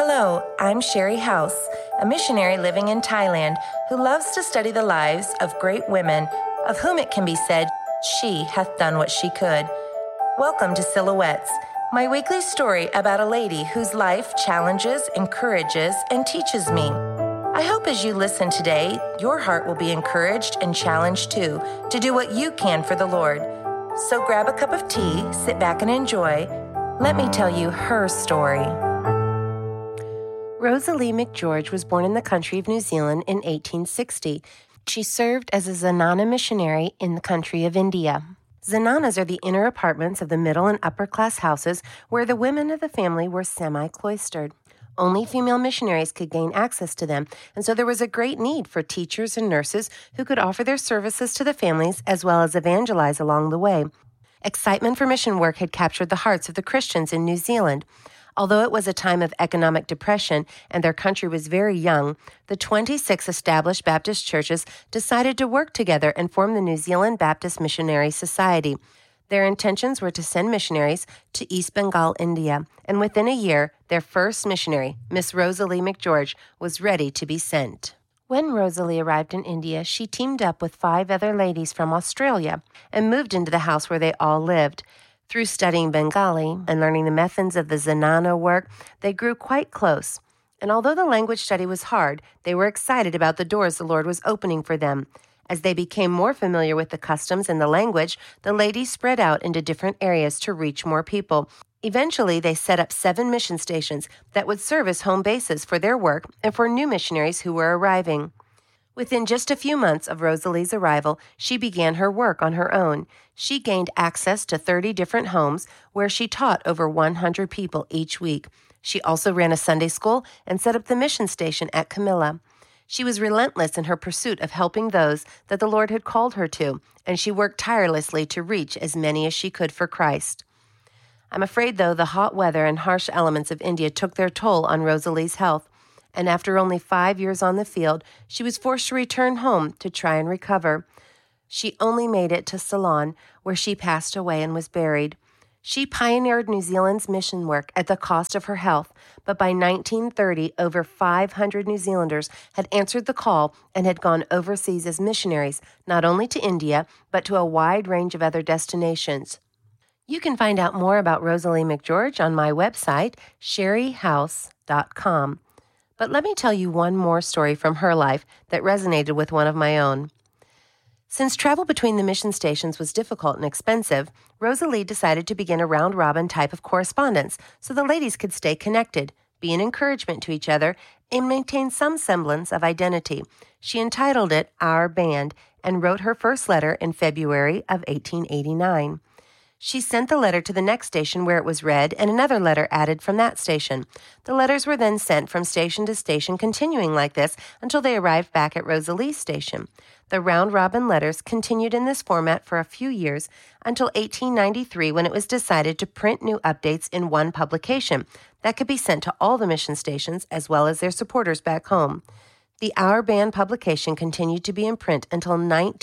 Hello, I'm Sherry House, a missionary living in Thailand who loves to study the lives of great women, of whom it can be said, she hath done what she could. Welcome to Silhouettes, my weekly story about a lady whose life challenges, encourages, and teaches me. I hope as you listen today, your heart will be encouraged and challenged too to do what you can for the Lord. So grab a cup of tea, sit back and enjoy. Let me tell you her story. Rosalie McGeorge was born in the country of New Zealand in 1860. She served as a Zenana missionary in the country of India. Zenanas are the inner apartments of the middle and upper class houses where the women of the family were semi-cloistered. Only female missionaries could gain access to them, and so there was a great need for teachers and nurses who could offer their services to the families as well as evangelize along the way. Excitement for mission work had captured the hearts of the Christians in New Zealand. Although it was a time of economic depression and their country was very young, the 26 established Baptist churches decided to work together and form the New Zealand Baptist Missionary Society. Their intentions were to send missionaries to East Bengal, India, and within a year, their first missionary, Miss Rosalie McGeorge, was ready to be sent. When Rosalie arrived in India, she teamed up with 5 other ladies from Australia and moved into the house where they all lived. Through studying Bengali and learning the methods of the Zenana work, they grew quite close. And although the language study was hard, they were excited about the doors the Lord was opening for them. As they became more familiar with the customs and the language, the ladies spread out into different areas to reach more people. Eventually, they set up 7 mission stations that would serve as home bases for their work and for new missionaries who were arriving. Within just a few months of Rosalie's arrival, she began her work on her own. She gained access to 30 different homes where she taught over 100 people each week. She also ran a Sunday school and set up the mission station at Camilla. She was relentless in her pursuit of helping those that the Lord had called her to, and she worked tirelessly to reach as many as she could for Christ. I'm afraid, though, the hot weather and harsh elements of India took their toll on Rosalie's health. And after only 5 years on the field, she was forced to return home to try and recover. She only made it to Ceylon, where she passed away and was buried. She pioneered New Zealand's mission work at the cost of her health, but by 1930, over 500 New Zealanders had answered the call and had gone overseas as missionaries, not only to India, but to a wide range of other destinations. You can find out more about Rosalie McGeorge on my website, sherryhouse.com. But let me tell you one more story from her life that resonated with one of my own. Since travel between the mission stations was difficult and expensive, Rosalie decided to begin a round-robin type of correspondence so the ladies could stay connected, be an encouragement to each other, and maintain some semblance of identity. She entitled it Our Band and wrote her first letter in February of 1889. She sent the letter to the next station where it was read and another letter added from that station. The letters were then sent from station to station, continuing like this until they arrived back at Rosalie's station. The round-robin letters continued in this format for a few years until 1893 when it was decided to print new updates in one publication that could be sent to all the mission stations as well as their supporters back home. The Our Band publication continued to be in print until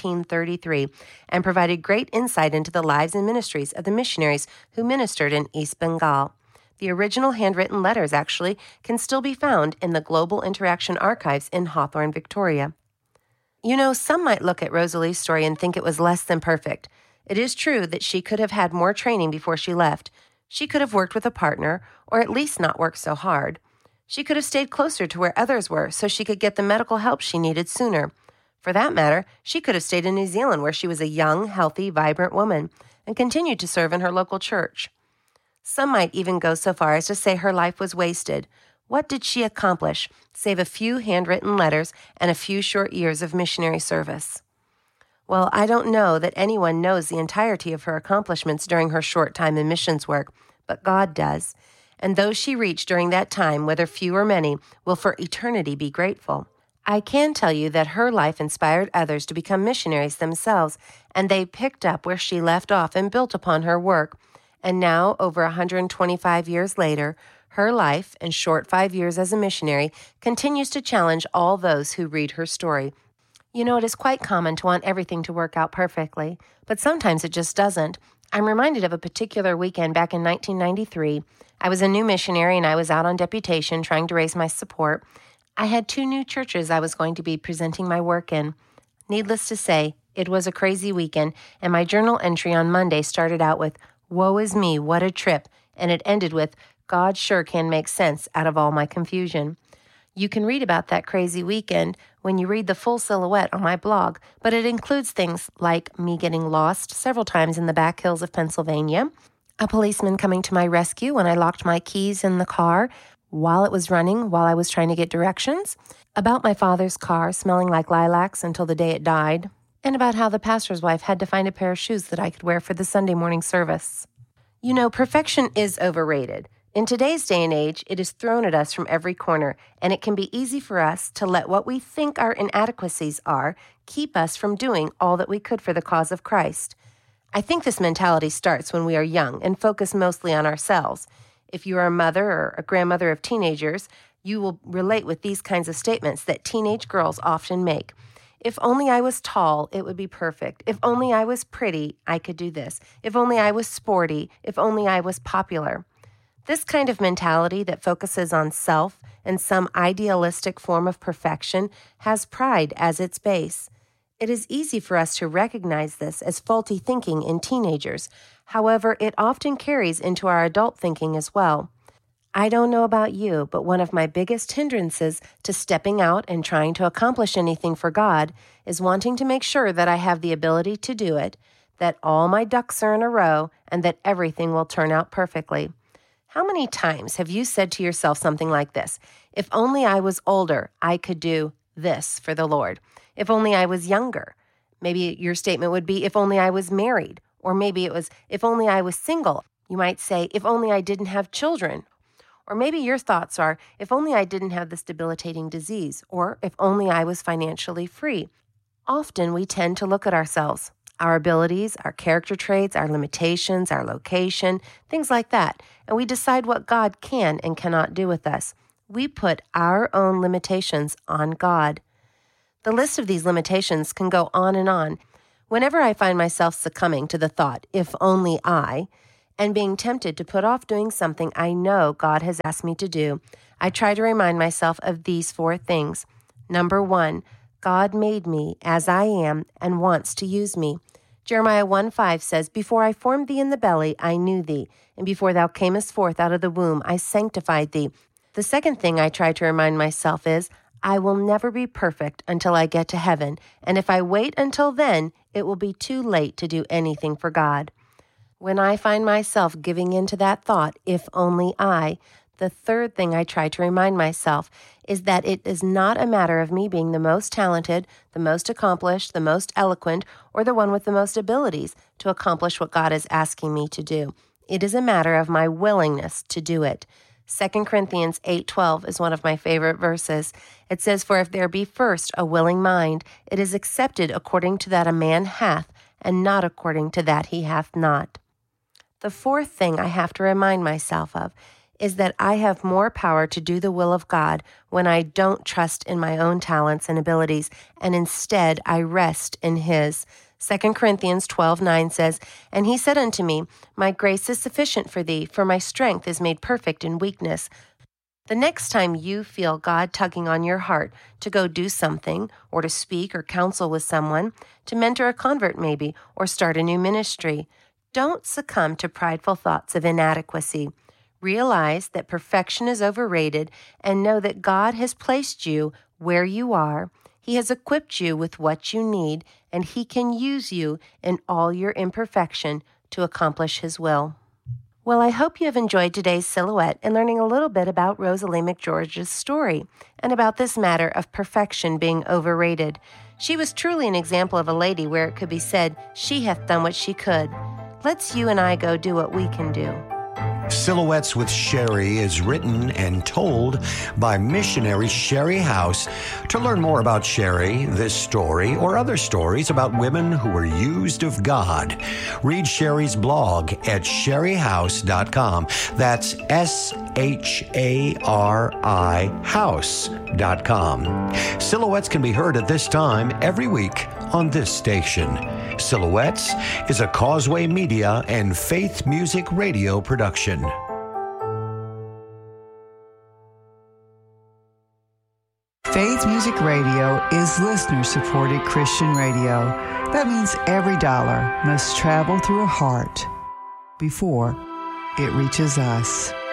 1933 and provided great insight into the lives and ministries of the missionaries who ministered in East Bengal. The original handwritten letters, actually, can still be found in the Global Interaction Archives in Hawthorne, Victoria. You know, some might look at Rosalie's story and think it was less than perfect. It is true that she could have had more training before she left. She could have worked with a partner, or at least not worked so hard. She could have stayed closer to where others were so she could get the medical help she needed sooner. For that matter, she could have stayed in New Zealand where she was a young, healthy, vibrant woman and continued to serve in her local church. Some might even go so far as to say her life was wasted. What did she accomplish, save a few handwritten letters and a few short years of missionary service? Well, I don't know that anyone knows the entirety of her accomplishments during her short time in missions work, but God does. And those she reached during that time, whether few or many, will for eternity be grateful. I can tell you that her life inspired others to become missionaries themselves, and they picked up where she left off and built upon her work. And now, over 125 years later, her life, and short 5 years as a missionary, continues to challenge all those who read her story. You know, it is quite common to want everything to work out perfectly, but sometimes it just doesn't. I'm reminded of a particular weekend back in 1993. I was a new missionary and I was out on deputation trying to raise my support. I had 2 new churches I was going to be presenting my work in. Needless to say, it was a crazy weekend, and my journal entry on Monday started out with, "Woe is me, what a trip," and it ended with, "God sure can make sense out of all my confusion." You can read about that crazy weekend when you read the full silhouette on my blog, but it includes things like me getting lost several times in the back hills of Pennsylvania, a policeman coming to my rescue when I locked my keys in the car while it was running while I was trying to get directions, about my father's car smelling like lilacs until the day it died, and about how the pastor's wife had to find a pair of shoes that I could wear for the Sunday morning service. You know, perfection is overrated. In today's day and age, it is thrown at us from every corner, and it can be easy for us to let what we think our inadequacies are keep us from doing all that we could for the cause of Christ. I think this mentality starts when we are young and focus mostly on ourselves. If you are a mother or a grandmother of teenagers, you will relate with these kinds of statements that teenage girls often make. If only I was tall, it would be perfect. If only I was pretty, I could do this. If only I was sporty. If only I was popular. This kind of mentality that focuses on self and some idealistic form of perfection has pride as its base. It is easy for us to recognize this as faulty thinking in teenagers. However, it often carries into our adult thinking as well. I don't know about you, but one of my biggest hindrances to stepping out and trying to accomplish anything for God is wanting to make sure that I have the ability to do it, that all my ducks are in a row, and that everything will turn out perfectly. How many times have you said to yourself something like this? If only I was older, I could do this for the Lord. If only I was younger. Maybe your statement would be, if only I was married. Or maybe it was, if only I was single. You might say, if only I didn't have children. Or maybe your thoughts are, if only I didn't have this debilitating disease. Or if only I was financially free. Often we tend to look at ourselves, our abilities, our character traits, our limitations, our location, things like that, and we decide what God can and cannot do with us. We put our own limitations on God. The list of these limitations can go on and on. Whenever I find myself succumbing to the thought, if only I, and being tempted to put off doing something I know God has asked me to do, I try to remind myself of these 4 things. Number 1, God made me as I am and wants to use me. Jeremiah 1:5 says, "Before I formed thee in the belly, I knew thee, and before thou camest forth out of the womb, I sanctified thee." The second thing I try to remind myself is, I will never be perfect until I get to heaven, and if I wait until then, it will be too late to do anything for God. When I find myself giving in to that thought, if only I, the third thing I try to remind myself is that it is not a matter of me being the most talented, the most accomplished, the most eloquent, or the one with the most abilities to accomplish what God is asking me to do. It is a matter of my willingness to do it. 2 Corinthians 8:12 is one of my favorite verses. It says, "For if there be first a willing mind, it is accepted according to that a man hath, and not according to that he hath not." The fourth thing I have to remind myself of is that I have more power to do the will of God when I don't trust in my own talents and abilities, and instead I rest in His. 2 Corinthians 12:9 says, "And he said unto me, My grace is sufficient for thee, for my strength is made perfect in weakness." The next time you feel God tugging on your heart to go do something, or to speak or counsel with someone, to mentor a convert maybe, or start a new ministry, don't succumb to prideful thoughts of inadequacy. Realize that perfection is overrated and know that God has placed you where you are. He has equipped you with what you need, and He can use you in all your imperfection to accomplish His will. Well, I hope you have enjoyed today's Silhouette and learning a little bit about Rosalie McGeorge's story and about this matter of perfection being overrated. She was truly an example of a lady where it could be said, "She hath done what she could." Let's you and I go do what we can do. Silhouettes with Sherry is written and told by missionary Sherry House. To learn more about Sherry, this story, or other stories about women who were used of God, read Sherry's blog at sherryhouse.com. That's SHARI house.com. Silhouettes can be heard at this time every week on this station. Silhouettes is a Causeway Media and Faith Music Radio production. Faith Music Radio is listener-supported Christian radio. That means every dollar must travel through a heart before it reaches us.